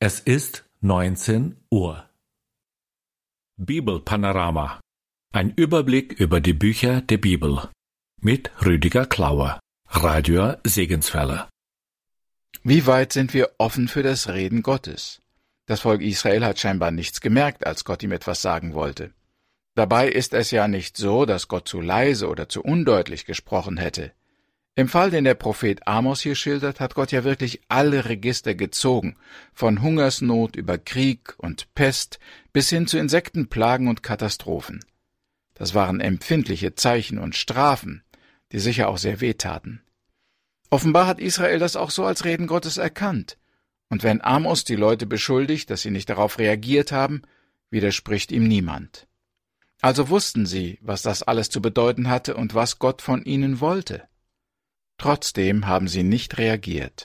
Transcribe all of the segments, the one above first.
Es ist 19 Uhr. Bibelpanorama. Ein Überblick über die Bücher der Bibel. Mit Rüdiger Klauer, Radio Segenswelle. Wie weit sind wir offen für das Reden Gottes? Das Volk Israel hat scheinbar nichts gemerkt, als Gott ihm etwas sagen wollte. Dabei ist es ja nicht so, dass Gott zu leise oder zu undeutlich gesprochen hätte. Im Fall, den der Prophet Amos hier schildert, hat Gott ja wirklich alle Register gezogen, von Hungersnot über Krieg und Pest bis hin zu Insektenplagen und Katastrophen. Das waren empfindliche Zeichen und Strafen, die sicher auch sehr wehtaten. Offenbar hat Israel das auch so als Reden Gottes erkannt. Und wenn Amos die Leute beschuldigt, dass sie nicht darauf reagiert haben, widerspricht ihm niemand. Also wussten sie, was das alles zu bedeuten hatte und was Gott von ihnen wollte. Trotzdem haben sie nicht reagiert.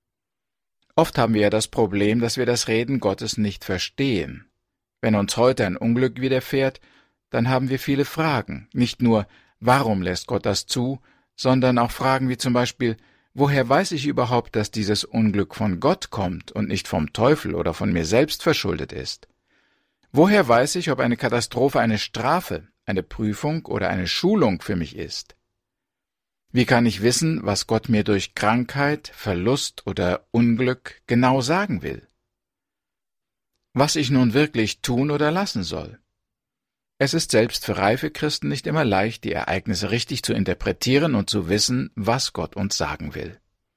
Oft haben wir ja das Problem, dass wir das Reden Gottes nicht verstehen. Wenn uns heute ein Unglück widerfährt, dann haben wir viele Fragen. Nicht nur, warum lässt Gott das zu, sondern auch Fragen wie zum Beispiel, woher weiß ich überhaupt, dass dieses Unglück von Gott kommt und nicht vom Teufel oder von mir selbst verschuldet ist? Woher weiß ich, ob eine Katastrophe eine Strafe, eine Prüfung oder eine Schulung für mich ist? Wie kann ich wissen, was Gott mir durch Krankheit, Verlust oder Unglück genau sagen will? Was ich nun wirklich tun oder lassen soll? Es ist selbst für reife Christen nicht immer leicht, die Ereignisse richtig zu interpretieren und zu wissen, was Gott uns sagen will.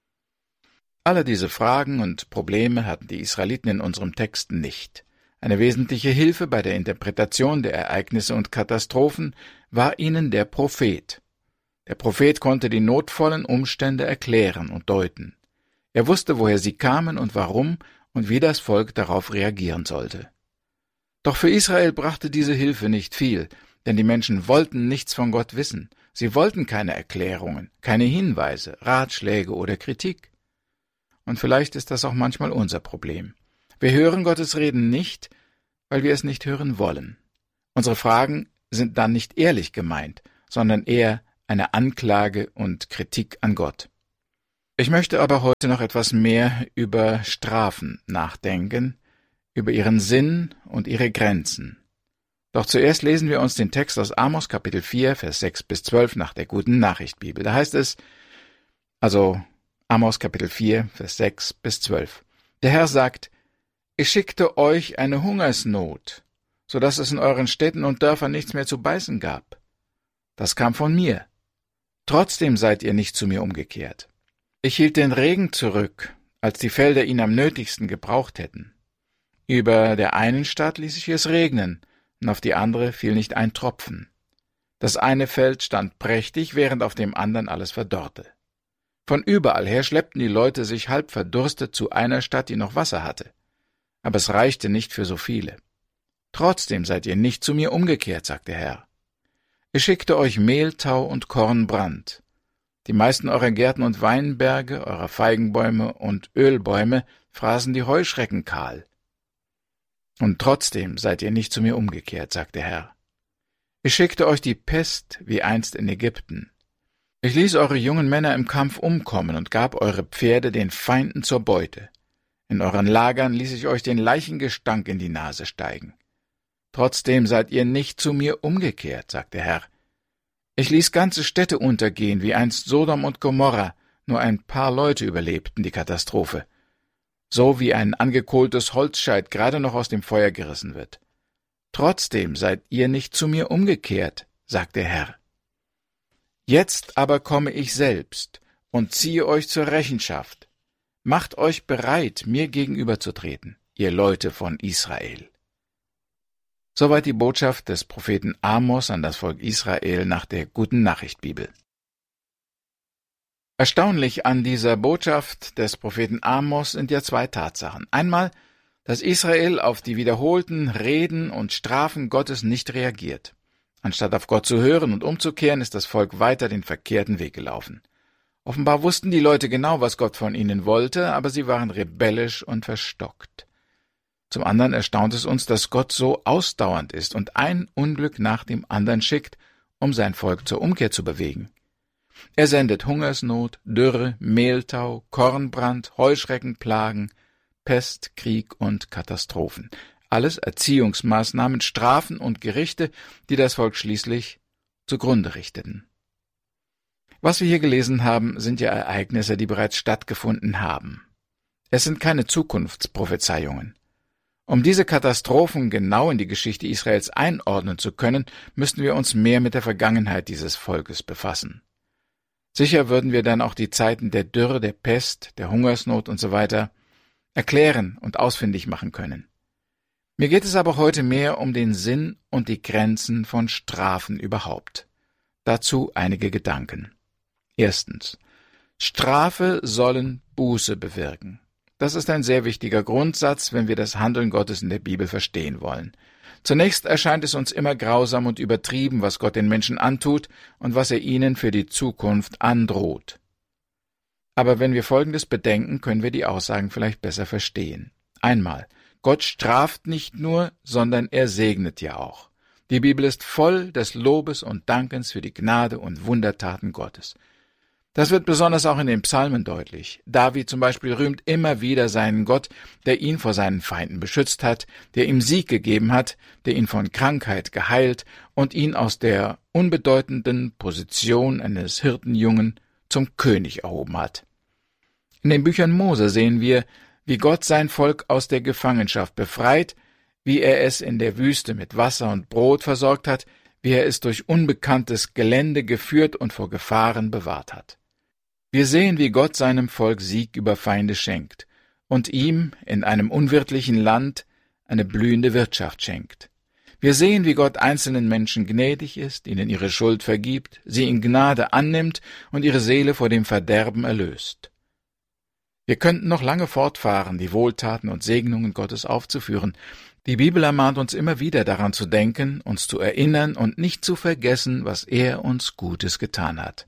Alle diese Fragen und Probleme hatten die Israeliten in unserem Text nicht. Eine wesentliche Hilfe bei der Interpretation der Ereignisse und Katastrophen war ihnen der Prophet. Der Prophet konnte die notvollen Umstände erklären und deuten. Er wusste, woher sie kamen und warum und wie das Volk darauf reagieren sollte. Doch für Israel brachte diese Hilfe nicht viel, denn die Menschen wollten nichts von Gott wissen. Sie wollten keine Erklärungen, keine Hinweise, Ratschläge oder Kritik. Und vielleicht ist das auch manchmal unser Problem. Wir hören Gottes Reden nicht, weil wir es nicht hören wollen. Unsere Fragen sind dann nicht ehrlich gemeint, sondern eher eine Anklage und Kritik an Gott. Ich möchte aber heute noch etwas mehr über Strafen nachdenken, über ihren Sinn und ihre Grenzen. Doch zuerst lesen wir uns den Text aus Amos Kapitel 4, Vers 6 bis 12 nach der Guten Nachricht Bibel. Da heißt es, also Amos Kapitel 4, Vers 6 bis 12. Der Herr sagt, ich schickte euch eine Hungersnot, so dass es in euren Städten und Dörfern nichts mehr zu beißen gab. Das kam von mir. Trotzdem seid ihr nicht zu mir umgekehrt. Ich hielt den Regen zurück, als die Felder ihn am nötigsten gebraucht hätten. Über der einen Stadt ließ ich es regnen, und auf die andere fiel nicht ein Tropfen. Das eine Feld stand prächtig, während auf dem anderen alles verdorrte. Von überall her schleppten die Leute sich halb verdurstet zu einer Stadt, die noch Wasser hatte. Aber es reichte nicht für so viele. Trotzdem seid ihr nicht zu mir umgekehrt, sagt der Herr. Ich schickte euch Mehltau und Kornbrand. Die meisten eurer Gärten und Weinberge, eurer Feigenbäume und Ölbäume fraßen die Heuschrecken kahl. Und trotzdem seid ihr nicht zu mir umgekehrt, sagt der Herr. Ich schickte euch die Pest wie einst in Ägypten. Ich ließ eure jungen Männer im Kampf umkommen und gab eure Pferde den Feinden zur Beute. In euren Lagern ließ ich euch den Leichengestank in die Nase steigen. Trotzdem seid ihr nicht zu mir umgekehrt, sagt der Herr. Ich ließ ganze Städte untergehen, wie einst Sodom und Gomorra, nur ein paar Leute überlebten die Katastrophe. So wie ein angekohltes Holzscheit gerade noch aus dem Feuer gerissen wird. Trotzdem seid ihr nicht zu mir umgekehrt, sagt der Herr. Jetzt aber komme ich selbst und ziehe euch zur Rechenschaft. Macht euch bereit, mir gegenüberzutreten, ihr Leute von Israel. Soweit die Botschaft des Propheten Amos an das Volk Israel nach der Guten Nachricht Bibel. Erstaunlich an dieser Botschaft des Propheten Amos sind ja zwei Tatsachen. Einmal, dass Israel auf die wiederholten Reden und Strafen Gottes nicht reagiert. Anstatt auf Gott zu hören und umzukehren, ist das Volk weiter den verkehrten Weg gelaufen. Offenbar wussten die Leute genau, was Gott von ihnen wollte, aber sie waren rebellisch und verstockt. Zum anderen erstaunt es uns, dass Gott so ausdauernd ist und ein Unglück nach dem anderen schickt, um sein Volk zur Umkehr zu bewegen. Er sendet Hungersnot, Dürre, Mehltau, Kornbrand, Heuschreckenplagen, Pest, Krieg und Katastrophen. Alles Erziehungsmaßnahmen, Strafen und Gerichte, die das Volk schließlich zugrunde richteten. Was wir hier gelesen haben, sind ja Ereignisse, die bereits stattgefunden haben. Es sind keine Zukunftsprophezeiungen. Um diese Katastrophen genau in die Geschichte Israels einordnen zu können, müssten wir uns mehr mit der Vergangenheit dieses Volkes befassen. Sicher würden wir dann auch die Zeiten der Dürre, der Pest, der Hungersnot usw. erklären und ausfindig machen können. Mir geht es aber heute mehr um den Sinn und die Grenzen von Strafen überhaupt. Dazu einige Gedanken. Erstens. Strafe sollen Buße bewirken. Das ist ein sehr wichtiger Grundsatz, wenn wir das Handeln Gottes in der Bibel verstehen wollen. Zunächst erscheint es uns immer grausam und übertrieben, was Gott den Menschen antut und was er ihnen für die Zukunft androht. Aber wenn wir Folgendes bedenken, können wir die Aussagen vielleicht besser verstehen. Einmal, Gott straft nicht nur, sondern er segnet ja auch. Die Bibel ist voll des Lobes und Dankens für die Gnade und Wundertaten Gottes. Das wird besonders auch in den Psalmen deutlich. David zum Beispiel rühmt immer wieder seinen Gott, der ihn vor seinen Feinden beschützt hat, der ihm Sieg gegeben hat, der ihn von Krankheit geheilt und ihn aus der unbedeutenden Position eines Hirtenjungen zum König erhoben hat. In den Büchern Mose sehen wir, wie Gott sein Volk aus der Gefangenschaft befreit, wie er es in der Wüste mit Wasser und Brot versorgt hat, wie er es durch unbekanntes Gelände geführt und vor Gefahren bewahrt hat. Wir sehen, wie Gott seinem Volk Sieg über Feinde schenkt und ihm in einem unwirtlichen Land eine blühende Wirtschaft schenkt. Wir sehen, wie Gott einzelnen Menschen gnädig ist, ihnen ihre Schuld vergibt, sie in Gnade annimmt und ihre Seele vor dem Verderben erlöst. Wir könnten noch lange fortfahren, die Wohltaten und Segnungen Gottes aufzuführen. Die Bibel ermahnt uns immer wieder daran zu denken, uns zu erinnern und nicht zu vergessen, was er uns Gutes getan hat.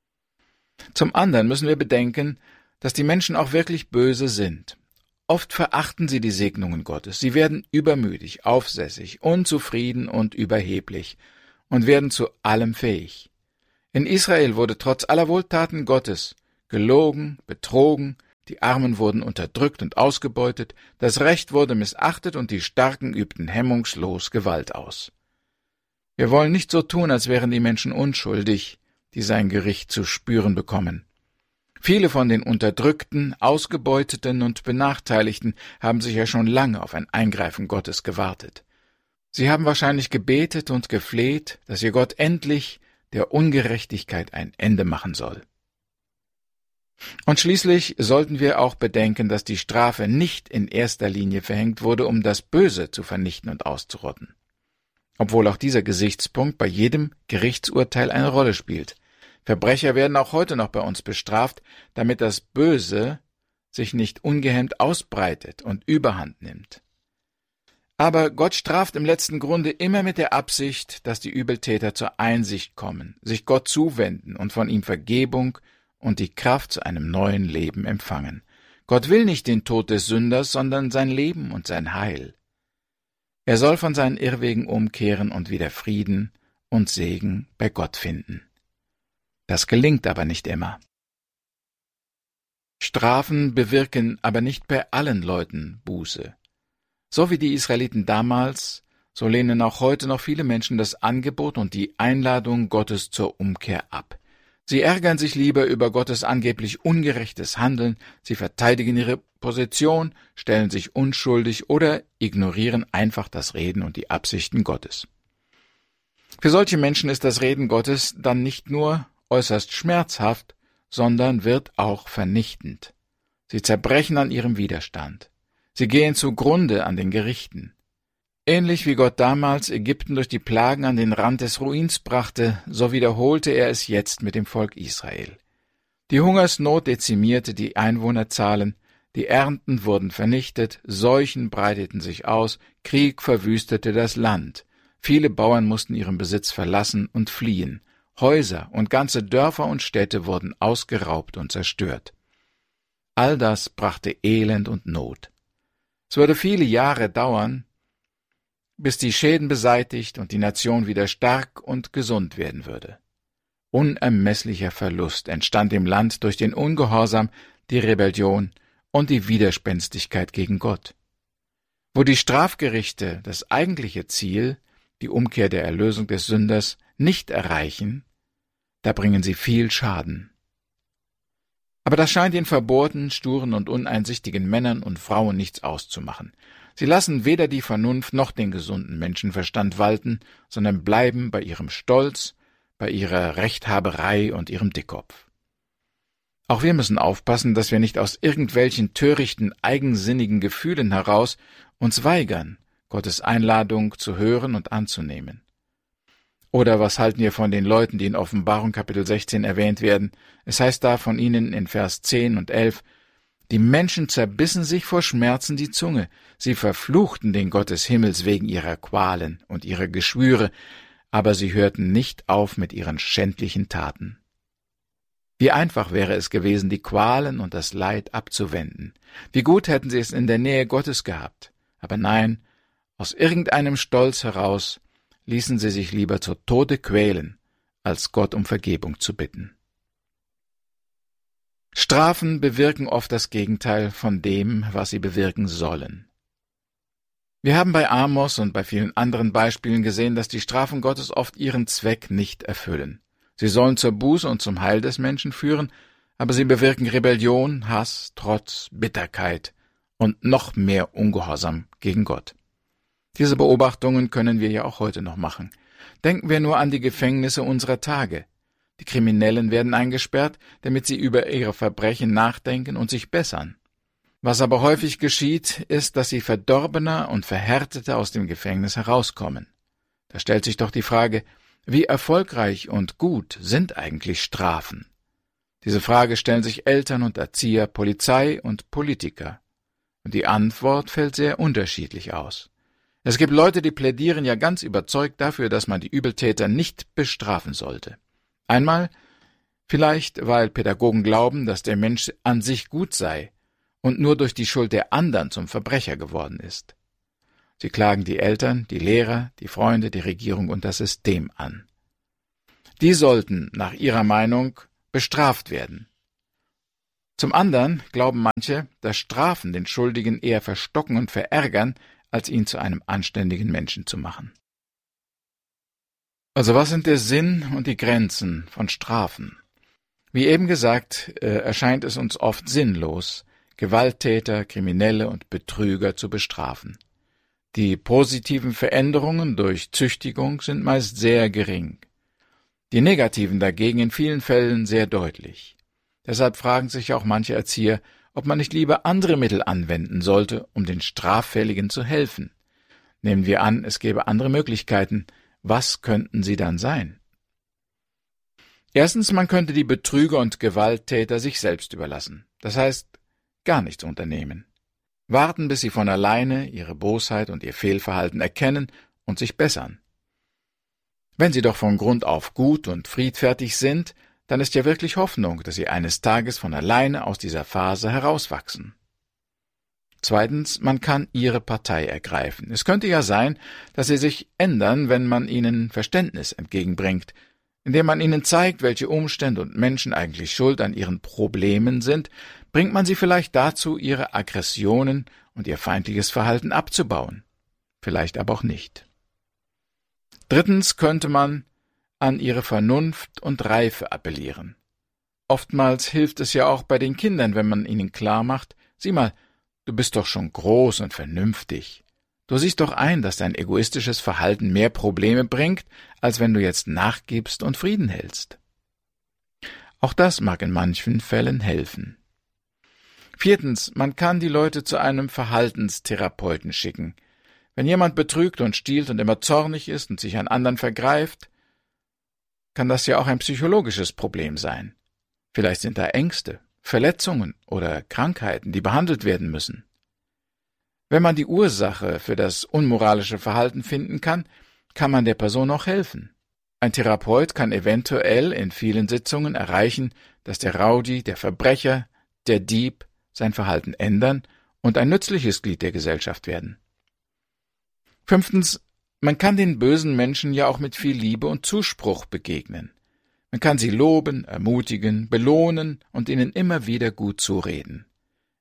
Zum anderen müssen wir bedenken, dass die Menschen auch wirklich böse sind. Oft verachten sie die Segnungen Gottes. Sie werden übermütig, aufsässig, unzufrieden und überheblich und werden zu allem fähig. In Israel wurde trotz aller Wohltaten Gottes gelogen, betrogen, die Armen wurden unterdrückt und ausgebeutet, das Recht wurde missachtet und die Starken übten hemmungslos Gewalt aus. Wir wollen nicht so tun, als wären die Menschen unschuldig, die sein Gericht zu spüren bekommen. Viele von den Unterdrückten, Ausgebeuteten und Benachteiligten haben sicher schon lange auf ein Eingreifen Gottes gewartet. Sie haben wahrscheinlich gebetet und gefleht, dass ihr Gott endlich der Ungerechtigkeit ein Ende machen soll. Und schließlich sollten wir auch bedenken, dass die Strafe nicht in erster Linie verhängt wurde, um das Böse zu vernichten und auszurotten. Obwohl auch dieser Gesichtspunkt bei jedem Gerichtsurteil eine Rolle spielt. Verbrecher werden auch heute noch bei uns bestraft, damit das Böse sich nicht ungehemmt ausbreitet und Überhand nimmt. Aber Gott straft im letzten Grunde immer mit der Absicht, dass die Übeltäter zur Einsicht kommen, sich Gott zuwenden und von ihm Vergebung und die Kraft zu einem neuen Leben empfangen. Gott will nicht den Tod des Sünders, sondern sein Leben und sein Heil. Er soll von seinen Irrwegen umkehren und wieder Frieden und Segen bei Gott finden. Das gelingt aber nicht immer. Strafen bewirken aber nicht bei allen Leuten Buße. So wie die Israeliten damals, so lehnen auch heute noch viele Menschen das Angebot und die Einladung Gottes zur Umkehr ab. Sie ärgern sich lieber über Gottes angeblich ungerechtes Handeln, sie verteidigen ihre Position, stellen sich unschuldig oder ignorieren einfach das Reden und die Absichten Gottes. Für solche Menschen ist das Reden Gottes dann nicht nur äußerst schmerzhaft, sondern wird auch vernichtend. Sie zerbrechen an ihrem Widerstand. Sie gehen zugrunde an den Gerichten. Ähnlich wie Gott damals Ägypten durch die Plagen an den Rand des Ruins brachte, so wiederholte er es jetzt mit dem Volk Israel. Die Hungersnot dezimierte die Einwohnerzahlen, die Ernten wurden vernichtet, Seuchen breiteten sich aus, Krieg verwüstete das Land. Viele Bauern mussten ihren Besitz verlassen und fliehen. Häuser und ganze Dörfer und Städte wurden ausgeraubt und zerstört. All das brachte Elend und Not. Es würde viele Jahre dauern, bis die Schäden beseitigt und die Nation wieder stark und gesund werden würde. Unermesslicher Verlust entstand im Land durch den Ungehorsam, die Rebellion und die Widerspenstigkeit gegen Gott. Wo die Strafgerichte das eigentliche Ziel, die Umkehr der Erlösung des Sünders, nicht erreichen, da bringen sie viel Schaden. Aber das scheint den verbohrten, sturen und uneinsichtigen Männern und Frauen nichts auszumachen. Sie lassen weder die Vernunft noch den gesunden Menschenverstand walten, sondern bleiben bei ihrem Stolz, bei ihrer Rechthaberei und ihrem Dickkopf. Auch wir müssen aufpassen, dass wir nicht aus irgendwelchen törichten, eigensinnigen Gefühlen heraus uns weigern, Gottes Einladung zu hören und anzunehmen. Oder was halten wir von den Leuten, die in Offenbarung Kapitel 16 erwähnt werden? Es heißt da von ihnen in Vers 10 und 11, die Menschen zerbissen sich vor Schmerzen die Zunge, sie verfluchten den Gott des Himmels wegen ihrer Qualen und ihrer Geschwüre, aber sie hörten nicht auf mit ihren schändlichen Taten. Wie einfach wäre es gewesen, die Qualen und das Leid abzuwenden. Wie gut hätten sie es in der Nähe Gottes gehabt. Aber nein, aus irgendeinem Stolz heraus ließen sie sich lieber zu Tode quälen, als Gott um Vergebung zu bitten. Strafen bewirken oft das Gegenteil von dem, was sie bewirken sollen. Wir haben bei Amos und bei vielen anderen Beispielen gesehen, dass die Strafen Gottes oft ihren Zweck nicht erfüllen. Sie sollen zur Buße und zum Heil des Menschen führen, aber sie bewirken Rebellion, Hass, Trotz, Bitterkeit und noch mehr Ungehorsam gegen Gott. Diese Beobachtungen können wir ja auch heute noch machen. Denken wir nur an die Gefängnisse unserer Tage. Die Kriminellen werden eingesperrt, damit sie über ihre Verbrechen nachdenken und sich bessern. Was aber häufig geschieht, ist, dass sie verdorbener und verhärteter aus dem Gefängnis herauskommen. Da stellt sich doch die Frage, wie erfolgreich und gut sind eigentlich Strafen? Diese Frage stellen sich Eltern und Erzieher, Polizei und Politiker. Und die Antwort fällt sehr unterschiedlich aus. Es gibt Leute, die plädieren ja ganz überzeugt dafür, dass man die Übeltäter nicht bestrafen sollte. Einmal vielleicht, weil Pädagogen glauben, dass der Mensch an sich gut sei und nur durch die Schuld der anderen zum Verbrecher geworden ist. Sie klagen die Eltern, die Lehrer, die Freunde, die Regierung und das System an. Die sollten, nach ihrer Meinung, bestraft werden. Zum anderen glauben manche, dass Strafen den Schuldigen eher verstocken und verärgern, als ihn zu einem anständigen Menschen zu machen. Also was sind der Sinn und die Grenzen von Strafen? Wie eben gesagt, erscheint es uns oft sinnlos, Gewalttäter, Kriminelle und Betrüger zu bestrafen. Die positiven Veränderungen durch Züchtigung sind meist sehr gering. Die negativen dagegen in vielen Fällen sehr deutlich. Deshalb fragen sich auch manche Erzieher, ob man nicht lieber andere Mittel anwenden sollte, um den Straffälligen zu helfen. Nehmen wir an, es gäbe andere Möglichkeiten. Was könnten sie dann sein? Erstens, man könnte die Betrüger und Gewalttäter sich selbst überlassen. Das heißt, gar nichts unternehmen. Warten, bis sie von alleine ihre Bosheit und ihr Fehlverhalten erkennen und sich bessern. Wenn sie doch von Grund auf gut und friedfertig sind, dann ist ja wirklich Hoffnung, dass sie eines Tages von alleine aus dieser Phase herauswachsen. Zweitens, man kann ihre Partei ergreifen. Es könnte ja sein, dass sie sich ändern, wenn man ihnen Verständnis entgegenbringt, indem man ihnen zeigt, welche Umstände und Menschen eigentlich schuld an ihren Problemen sind, bringt man sie vielleicht dazu, ihre Aggressionen und ihr feindliches Verhalten abzubauen. Vielleicht aber auch nicht. Drittens könnte man an ihre Vernunft und Reife appellieren. Oftmals hilft es ja auch bei den Kindern, wenn man ihnen klar macht, sieh mal, du bist doch schon groß und vernünftig. Du siehst doch ein, dass dein egoistisches Verhalten mehr Probleme bringt, als wenn du jetzt nachgibst und Frieden hältst. Auch das mag in manchen Fällen helfen. Viertens, man kann die Leute zu einem Verhaltenstherapeuten schicken. Wenn jemand betrügt und stiehlt und immer zornig ist und sich an anderen vergreift, kann das ja auch ein psychologisches Problem sein. Vielleicht sind da Ängste, Verletzungen oder Krankheiten, die behandelt werden müssen. Wenn man die Ursache für das unmoralische Verhalten finden kann, kann man der Person auch helfen. Ein Therapeut kann eventuell in vielen Sitzungen erreichen, dass der Rowdy, der Verbrecher, der Dieb sein Verhalten ändern und ein nützliches Glied der Gesellschaft werden. Fünftens, man kann den bösen Menschen ja auch mit viel Liebe und Zuspruch begegnen. Man kann sie loben, ermutigen, belohnen und ihnen immer wieder gut zureden.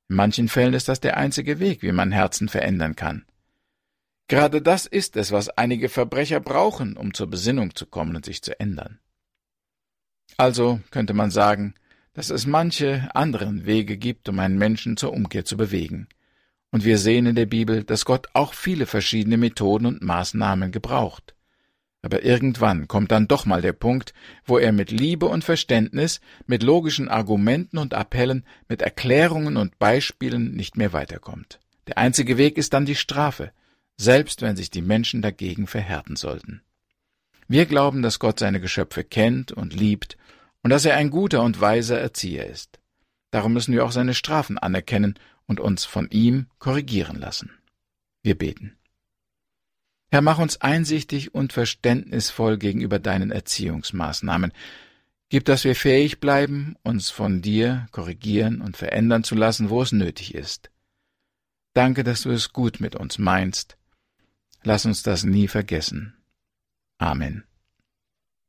In manchen Fällen ist das der einzige Weg, wie man Herzen verändern kann. Gerade das ist es, was einige Verbrecher brauchen, um zur Besinnung zu kommen und sich zu ändern. Also könnte man sagen, dass es manche anderen Wege gibt, um einen Menschen zur Umkehr zu bewegen. Und wir sehen in der Bibel, dass Gott auch viele verschiedene Methoden und Maßnahmen gebraucht. Aber irgendwann kommt dann doch mal der Punkt, wo er mit Liebe und Verständnis, mit logischen Argumenten und Appellen, mit Erklärungen und Beispielen nicht mehr weiterkommt. Der einzige Weg ist dann die Strafe, selbst wenn sich die Menschen dagegen verhärten sollten. Wir glauben, dass Gott seine Geschöpfe kennt und liebt und dass er ein guter und weiser Erzieher ist. Darum müssen wir auch seine Strafen anerkennen und uns von ihm korrigieren lassen. Wir beten. Herr, mach uns einsichtig und verständnisvoll gegenüber deinen Erziehungsmaßnahmen. Gib, dass wir fähig bleiben, uns von dir korrigieren und verändern zu lassen, wo es nötig ist. Danke, dass du es gut mit uns meinst. Lass uns das nie vergessen. Amen.